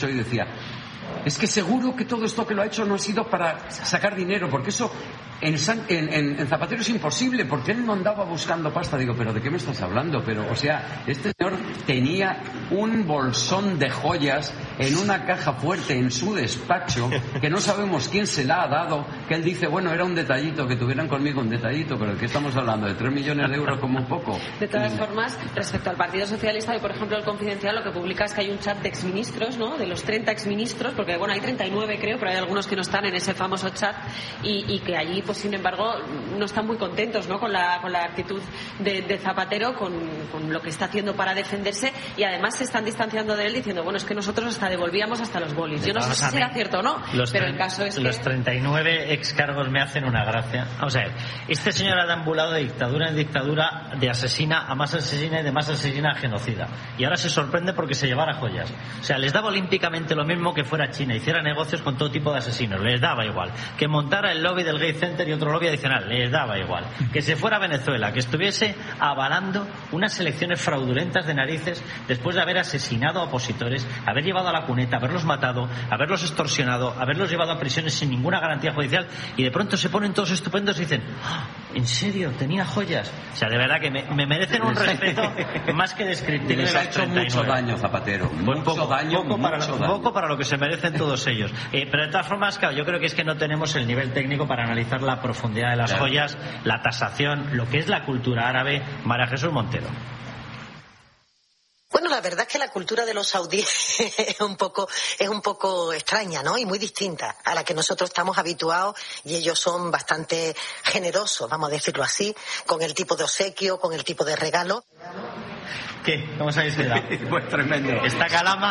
y decía, es que seguro que todo esto que lo ha hecho no ha sido para sacar dinero, porque eso en Zapatero es imposible, porque él no andaba buscando pasta. Digo, ¿pero de qué me estás hablando? Pero, o sea, este señor tenía un bolsón de joyas en una caja fuerte en su despacho, que no sabemos quién se la ha dado, que él dice, bueno, era un detallito, que tuvieran conmigo un detallito, pero ¿de qué estamos hablando? ¿De 3 millones de euros como un poco? De todas formas, respecto al Partido Socialista, hoy, por ejemplo, el Confidencial lo que publica es que hay un chat de exministros, ¿no? De los 30 exministros, porque, bueno, hay 39, creo, pero hay algunos que no están en ese famoso chat, y que allí, pues, sin embargo, no están muy contentos, ¿no? Con la actitud de Zapatero, con lo que está haciendo para defenderse, y además se están distanciando de él diciendo, bueno, es que nosotros hasta devolvíamos hasta los bolis. Yo no sé si será cierto o no, pero el caso es que los 39 excargos me hacen una gracia. Vamos a ver, este señor ha deambulado de dictadura en dictadura, de asesina a más asesina y de más asesina a genocida, y ahora se sorprende porque se llevara joyas. O sea, les daba olímpicamente lo mismo que fuera China, hiciera negocios con todo tipo de asesinos, les daba igual. Que montara el lobby del Gay Center y otro lobby adicional, les daba igual. Que se fuera a Venezuela, que estuviese avalando unas elecciones fraudulentas de narices después de haber asesinado a opositores, haber llevado a la cuneta, haberlos matado, haberlos extorsionado, haberlos llevado a prisiones sin ninguna garantía judicial, y de pronto se ponen todos estupendos y dicen, ¡ah! ¿En serio? ¿Tenía joyas? O sea, de verdad que me merecen un respeto más que descriptible. Les ha hecho mucho daño, Zapatero. Poco para lo que se merecen todos ellos. Pero de todas formas, claro, yo creo que es que no tenemos el nivel técnico para analizar la profundidad de las joyas, la tasación, lo que es la cultura árabe. María Jesús Montero. Bueno, la verdad es que la cultura de los saudíes es un poco extraña, ¿no? Y muy distinta a la que nosotros estamos habituados, y ellos son bastante generosos, vamos a decirlo así, con el tipo de obsequio, con el tipo de regalo. ¿Qué? ¿Cómo se ha quedado? Pues tremendo. Está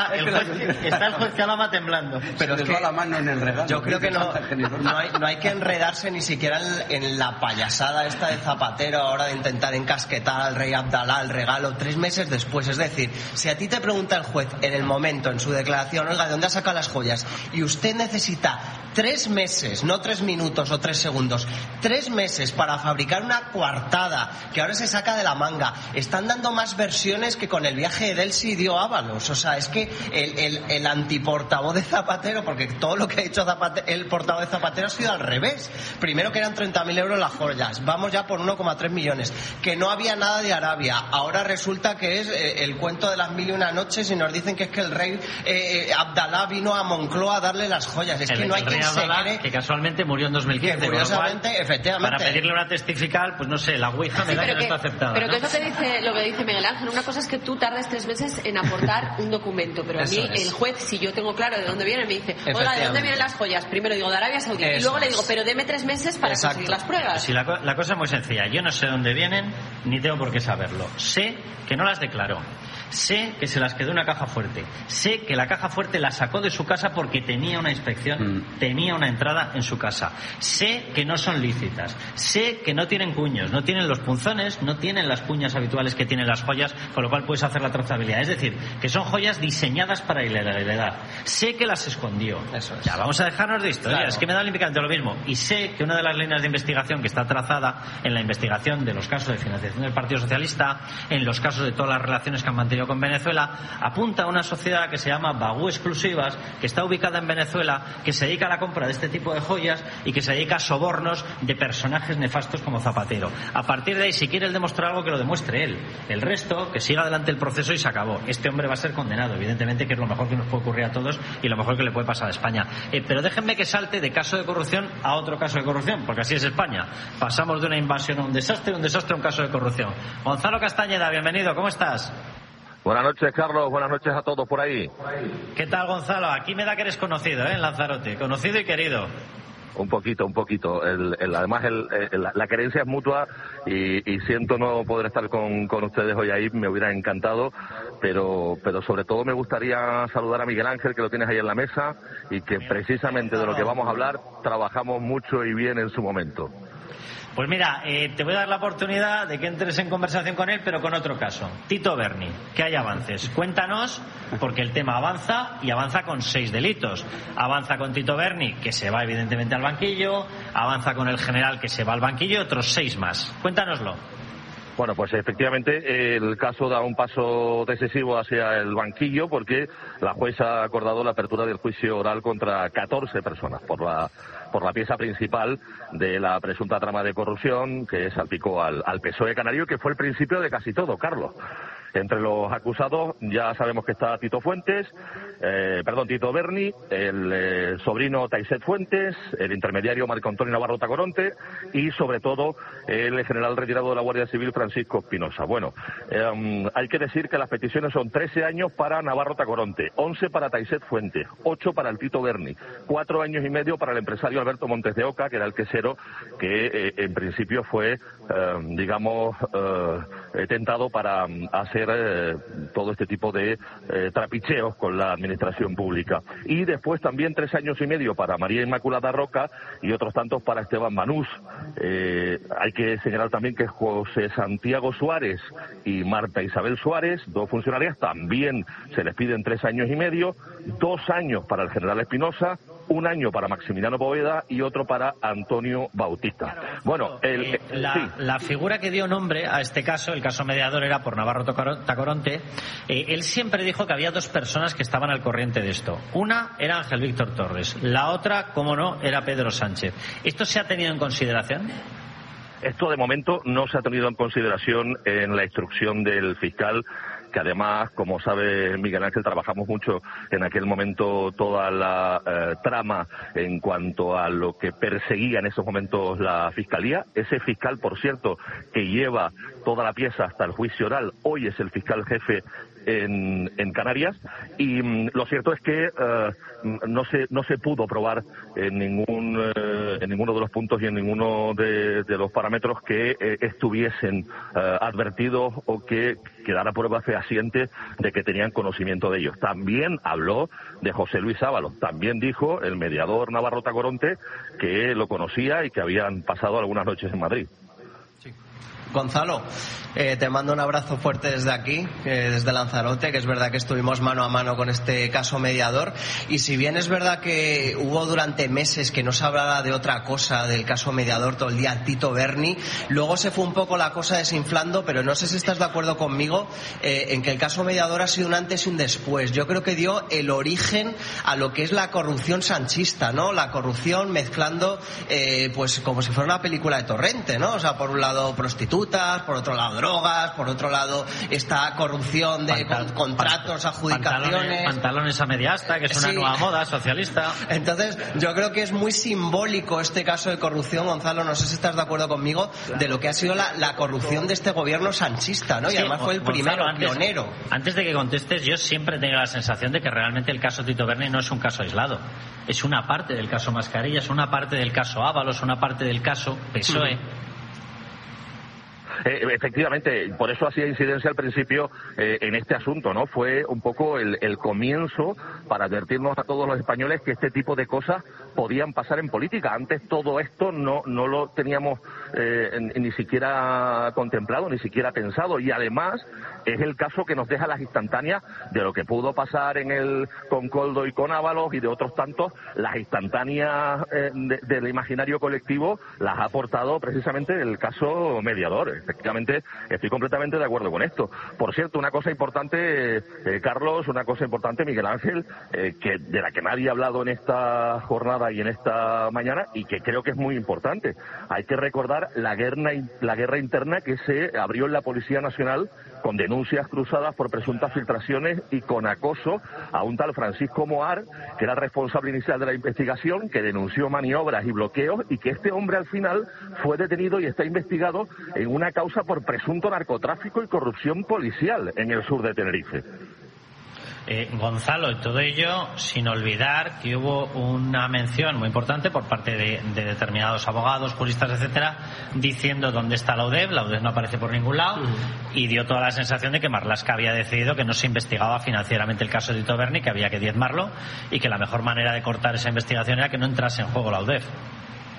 el juez Calama temblando. Pero es que va la mano en el regalo. Yo creo que no hay que enredarse ni siquiera en la payasada esta de Zapatero ahora de intentar encasquetar al rey Abdalá el regalo 3 meses después. Es decir, si a ti te pregunta el juez en el momento, en su declaración, oiga, ¿de dónde ha sacado las joyas? Y usted necesita 3 meses, no 3 minutos o 3 segundos, 3 meses para fabricar una coartada que ahora se saca de la manga. Están dando más versiones que con el viaje de Delsi dio Ábalos. O sea, es que el antiportavoz de Zapatero, porque todo lo que ha dicho el portavoz de Zapatero ha sido al revés. Primero que eran 30.000 euros las joyas, vamos ya por 1,3 millones, que no había nada de Arabia, ahora resulta que es el cuento de las 1001 noches, y nos dicen que es que el rey Abdalá vino a Moncloa a darle las joyas. Es que no hay quien se cree, que casualmente murió en 2015, que curiosamente, efectivamente, para pedirle una testifical, pues no sé, la Ouija me da que no está aceptada. Pero ¿no? que eso lo que dice Miguel Ángel, una cosa es que tú tardes 3 meses en aportar un documento, pero a mí el juez, si yo tengo claro de dónde viene, me dice, oiga, ¿de dónde vienen las joyas? Primero digo, de Arabia Saudí, y luego le digo, pero deme 3 meses para conseguir las pruebas. Sí, la cosa es muy sencilla. Yo no sé dónde vienen, ni tengo por qué saberlo. Sé que no las declaró. Sé que se las quedó en una caja fuerte. Sé que la caja fuerte la sacó de su casa porque tenía una inspección, tenía una entrada en su casa. Sé que no son lícitas. Sé que no tienen cuños, no tienen los punzones, no tienen las cuñas habituales que tienen las joyas, con lo cual puedes hacer la trazabilidad. Es decir, que son joyas diseñadas para ilegalidad. Sé que las escondió. Eso es. Ya, vamos a dejarnos de historias. Claro. Es que me da olímpicamente lo mismo. Y sé que una de las líneas de investigación que está trazada en la investigación de los casos de financiación del Partido Socialista, en los casos de todas las relaciones que han mantenido con Venezuela, apunta a una sociedad que se llama Bagú Exclusivas, que está ubicada en Venezuela, que se dedica a la compra de este tipo de joyas y que se dedica a sobornos de personajes nefastos como Zapatero. A partir de ahí, si quiere él demostrar algo, que lo demuestre él. El resto, que siga adelante el proceso y se acabó. Este hombre va a ser condenado, evidentemente, que es lo mejor que nos puede ocurrir a todos y lo mejor que le puede pasar a España. Pero déjenme que salte de caso de corrupción a otro caso de corrupción, porque así es España. Pasamos de una invasión a un desastre a un caso de corrupción. Gonzalo Castañeda, bienvenido, ¿cómo estás? Buenas noches, Carlos. Buenas noches a todos por ahí. ¿Qué tal, Gonzalo? Aquí me da que eres conocido, en Lanzarote. Conocido y querido. Un poquito. Además, la querencia es mutua y siento no poder estar con ustedes hoy ahí. Me hubiera encantado, pero sobre todo me gustaría saludar a Miguel Ángel, que lo tienes ahí en la mesa, y que precisamente de lo que vamos a hablar trabajamos mucho y bien en su momento. Pues mira, te voy a dar la oportunidad de que entres en conversación con él, pero con otro caso. Tito Berni, que hay avances. Cuéntanos, porque el tema avanza y avanza con 6 delitos. Avanza con Tito Berni, que se va evidentemente al banquillo. Avanza con el general, que se va al banquillo, y otros 6 más. Cuéntanoslo. Bueno, pues efectivamente el caso da un paso decisivo hacia el banquillo porque la jueza ha acordado la apertura del juicio oral contra 14 personas por la pieza principal de la presunta trama de corrupción que salpicó al PSOE canario, que fue el principio de casi todo, Carlos. Entre los acusados ya sabemos que está Tito Berni, el sobrino Taiset Fuentes, el intermediario Marco Antonio Navarro Tacoronte y sobre todo el general retirado de la Guardia Civil Francisco Espinosa. Bueno, hay que decir que las peticiones son 13 años para Navarro Tacoronte, 11 para Taiset Fuentes, 8 para el Tito Berni, 4 años y medio para el empresario Alberto Montes de Oca, que era el quesero que en principio fue, tentado para hacer todo este tipo de trapicheos con la administración pública. Y después también 3 años y medio para María Inmaculada Roca y otros tantos para Esteban Manús. Hay que señalar también que José Santiago Suárez y Marta Isabel Suárez, 2 funcionarias, también se les piden 3 años y medio, 2 años para el general Espinosa, 1 año para Maximiliano Poveda y otro para Antonio Bautista. Bueno, la figura que dio nombre a este caso, el caso mediador, era por Navarro Tacoronte. Él siempre dijo que había 2 personas que estaban al corriente de esto. Una era Ángel Víctor Torres, la otra, como no, era Pedro Sánchez. ¿Esto se ha tenido en consideración? Esto de momento no se ha tenido en consideración en la instrucción del fiscal, que además, como sabe Miguel Ángel, trabajamos mucho en aquel momento toda la trama en cuanto a lo que perseguía en esos momentos la Fiscalía. Ese fiscal, por cierto, que lleva toda la pieza hasta el juicio oral, hoy es el fiscal jefe en Canarias, y lo cierto es que no se pudo probar en ninguno de los puntos y en ninguno de los parámetros que estuviesen advertidos o que quedara prueba fehaciente de que tenían conocimiento de ellos. También habló de José Luis Ábalos, también dijo el mediador Navarro Tacoronte que lo conocía y que habían pasado algunas noches en Madrid. Gonzalo, te mando un abrazo fuerte desde aquí, desde Lanzarote, que es verdad que estuvimos mano a mano con este caso mediador, y si bien es verdad que hubo durante meses que no se hablaba de otra cosa del caso mediador todo el día, Tito Berni, luego se fue un poco la cosa desinflando, pero no sé si estás de acuerdo conmigo en que el caso mediador ha sido un antes y un después. Yo creo que dio el origen a lo que es la corrupción sanchista, ¿no? La corrupción mezclando pues como si fuera una película de Torrente, ¿no? O sea, por un lado prostitutas, por otro lado drogas, por otro lado esta corrupción de contratos, adjudicaciones, pantalones a media asta, que es una nueva moda socialista. Entonces yo creo que es muy simbólico este caso de corrupción, Gonzalo, no sé si estás de acuerdo conmigo, de lo que ha sido la corrupción de este gobierno sanchista, ¿no? Y además fue el primero, pionero. Antes de que contestes, yo siempre tengo la sensación de que realmente el caso Tito Berni no es un caso aislado, es una parte del caso Mascarillas, una parte del caso Ábalos, una parte del caso PSOE. Efectivamente, por eso hacía incidencia al principio en este asunto, ¿no? Fue un poco el comienzo para advertirnos a todos los españoles que este tipo de cosas podían pasar en política. Antes todo esto no lo teníamos ni siquiera contemplado, ni siquiera pensado, y además es el caso que nos deja las instantáneas de lo que pudo pasar con Coldo y con Ábalos y de otros tantos. Las instantáneas del imaginario colectivo las ha aportado precisamente el caso mediador. Efectivamente, estoy completamente de acuerdo con esto. Por cierto, una cosa importante, Carlos, una cosa importante, Miguel Ángel, de la que nadie ha hablado en esta jornada y en esta mañana, y que creo que es muy importante. Hay que recordar la guerra interna que se abrió en la Policía Nacional con denuncias cruzadas por presuntas filtraciones y con acoso a un tal Francisco Moar, que era el responsable inicial de la investigación, que denunció maniobras y bloqueos, y que este hombre al final fue detenido y está investigado en una causa por presunto narcotráfico y corrupción policial en el sur de Tenerife. Gonzalo, y todo ello sin olvidar que hubo una mención muy importante por parte de determinados abogados, juristas, etcétera, diciendo dónde está la UDEF. La UDEF no aparece por ningún lado, y dio toda la sensación de que Marlaska había decidido que no se investigaba financieramente el caso de Tito Berni, que había que diezmarlo y que la mejor manera de cortar esa investigación era que no entrase en juego la UDEF.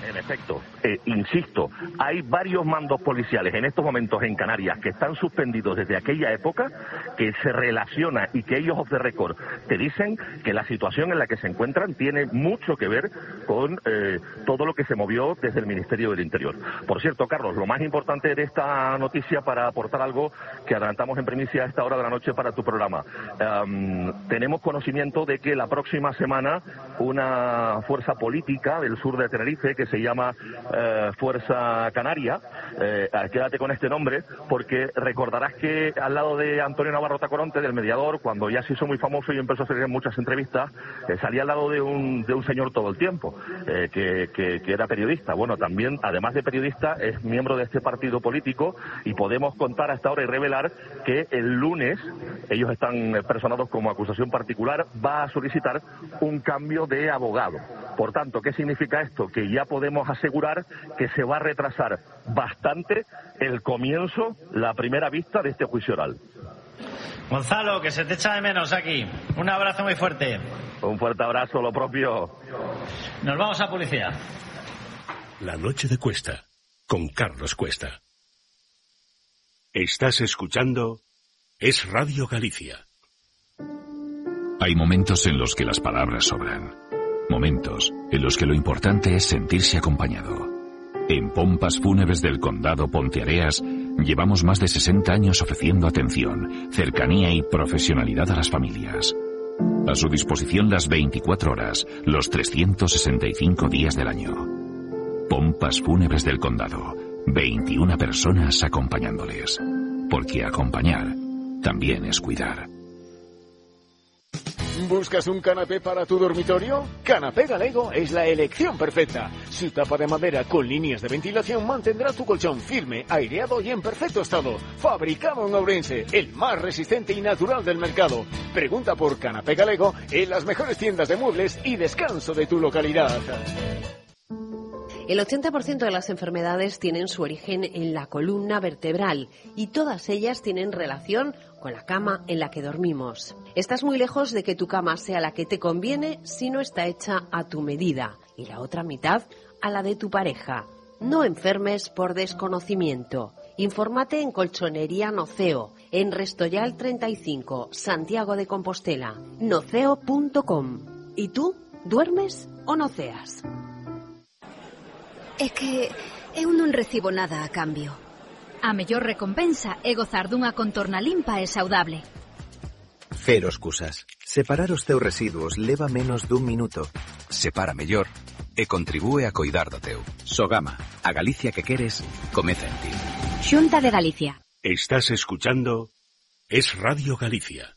En efecto, insisto, hay varios mandos policiales en estos momentos en Canarias que están suspendidos desde aquella época, que se relaciona y que ellos off the record te dicen que la situación en la que se encuentran tiene mucho que ver con todo lo que se movió desde el Ministerio del Interior. Por cierto, Carlos, lo más importante de esta noticia, para aportar algo que adelantamos en primicia a esta hora de la noche para tu programa, tenemos conocimiento de que la próxima semana una fuerza política del sur de Tenerife, que se llama Fuerza Canaria, quédate con este nombre, porque recordarás que al lado de Antonio Navarro Tacoronte, del mediador, cuando ya se hizo muy famoso y empezó a salir en muchas entrevistas, salía al lado de un señor todo el tiempo, que era periodista. Bueno, también, además de periodista, es miembro de este partido político, y podemos contar hasta ahora y revelar que el lunes, ellos están personados como acusación particular, va a solicitar un cambio de abogado. Por tanto, ¿qué significa esto? Que ya podemos asegurar que se va a retrasar bastante el comienzo, la primera vista de este juicio oral. Gonzalo, que se te echa de menos aquí. Un abrazo muy fuerte. Un fuerte abrazo, lo propio. Nos vamos a publicidad. La noche de Cuesta, con Carlos Cuesta. Estás escuchando Es Radio Galicia. Hay momentos en los que las palabras sobran. Momentos en los que lo importante es sentirse acompañado. En Pompas Fúnebres del Condado Ponteareas llevamos más de 60 años ofreciendo atención, cercanía y profesionalidad a las familias. A su disposición las 24 horas, los 365 días del año. Pompas Fúnebres del Condado, 21 personas acompañándoles. Porque acompañar también es cuidar. ¿Buscas un canapé para tu dormitorio? Canapé Galego es la elección perfecta. Su tapa de madera con líneas de ventilación mantendrá tu colchón firme, aireado y en perfecto estado. Fabricado en Ourense, el más resistente y natural del mercado. Pregunta por Canapé Galego en las mejores tiendas de muebles y descanso de tu localidad. El 80% de las enfermedades tienen su origen en la columna vertebral y todas ellas tienen relación con la cama en la que dormimos. Estás muy lejos de que tu cama sea la que te conviene si no está hecha a tu medida y la otra mitad a la de tu pareja. No enfermes por desconocimiento. Infórmate en Colchonería Noceo, en Restoyal 35, Santiago de Compostela, noceo.com. ¿Y tú? ¿Duermes o noceas? É que eu non recibo nada a cambio. A mellor recompensa é gozar dunha contorna limpa e saudable. Cero excusas. Separar os teus residuos leva menos dun minuto. Separa mellor e contribúe a coidar do teu. Sogama, a Galicia que queres, comeza en ti. Xunta de Galicia. Estás escuchando Es Radio Galicia.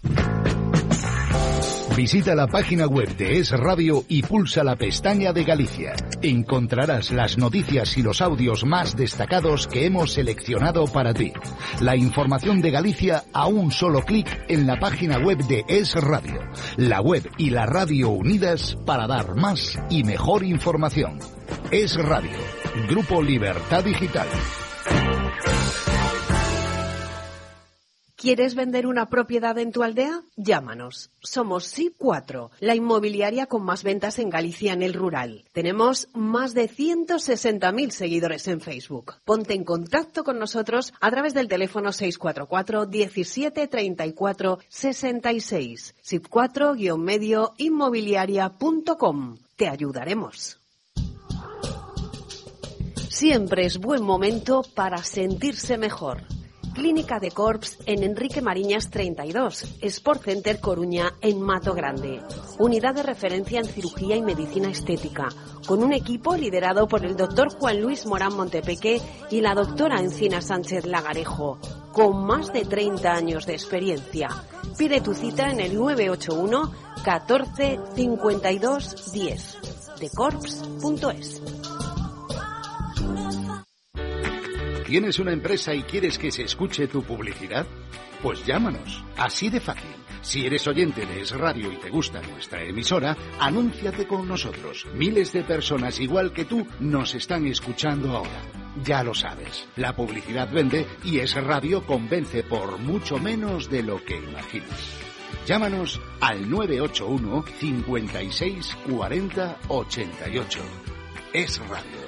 Visita la página web de Es Radio y pulsa la pestaña de Galicia. Encontrarás las noticias y los audios más destacados que hemos seleccionado para ti. La información de Galicia a un solo clic en la página web de Es Radio. La web y la radio unidas para dar más y mejor información. Es Radio, Grupo Libertad Digital. ¿Quieres vender una propiedad en tu aldea? Llámanos. Somos SIP4, la inmobiliaria con más ventas en Galicia en el rural. Tenemos más de 160.000 seguidores en Facebook. Ponte en contacto con nosotros a través del teléfono 644 17 34 66. SIP4-medio inmobiliaria.com. Te ayudaremos. Siempre es buen momento para sentirse mejor. Clínica de Corps en Enrique Mariñas 32, Sport Center Coruña en Mato Grande. Unidad de referencia en cirugía y medicina estética, con un equipo liderado por el doctor Juan Luis Morán Montepeque y la doctora Encina Sánchez Lagarejo, con más de 30 años de experiencia. Pide tu cita en el 981 14 52 10, decorps.es. ¿Tienes una empresa y quieres que se escuche tu publicidad? Pues llámanos, así de fácil. Si eres oyente de Es Radio y te gusta nuestra emisora, anúnciate con nosotros. Miles de personas igual que tú nos están escuchando ahora. Ya lo sabes, la publicidad vende y Es Radio convence por mucho menos de lo que imaginas. Llámanos al 981 56 40 88. Es Radio.